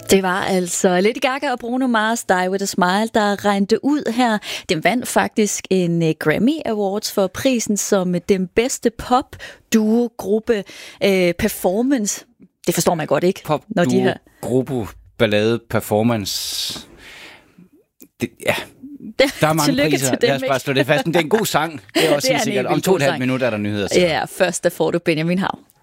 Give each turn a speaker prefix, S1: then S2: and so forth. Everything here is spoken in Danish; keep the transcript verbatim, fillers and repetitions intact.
S1: Det var altså Lady Gaga og Bruno Mars, Die With A Smile, der regnede ud her. Den vandt faktisk en uh, Grammy Awards for prisen som den bedste pop-duo-gruppe uh, performance. Det forstår man godt ikke.
S2: Pop-duo-gruppe, ballade, performance. Det, ja. Der er mange
S1: Tillykke
S2: priser.
S1: til dem,
S2: lad os bare slå det fast. Det er en god sang. Det er også
S1: det
S2: helt sikkert. Om to og et halvt minutter er der nyheder.
S1: Ja, først der får du Benjamin Hav.